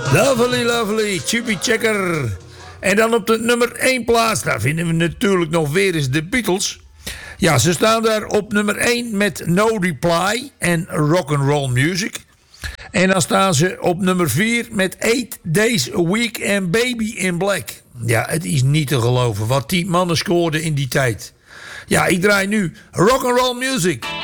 Lovely, lovely, Chubby Checker. En dan op de nummer 1 plaats, daar vinden we natuurlijk nog weer eens de Beatles. Ja, ze staan daar op nummer 1 met No Reply en Rock'n'Roll Music. En dan staan ze op nummer 4 met 8 Days a Week en Baby in Black. Ja, het is niet te geloven wat die mannen scoorden in die tijd. Ja, ik draai nu Rock'n'Roll Music.